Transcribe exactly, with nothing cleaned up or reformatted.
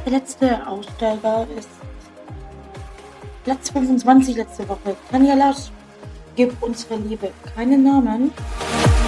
der letzte Aussteiger ist Platz fünfundzwanzig letzte Woche. Tanja Lasch, gib unsere Liebe keinen Namen.